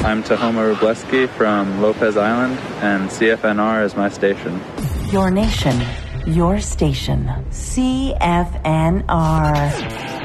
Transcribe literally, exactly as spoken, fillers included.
I'm Tahoma Rubleski from Lopez Island, and C F N R is my station. Your nation, your station. C F N R.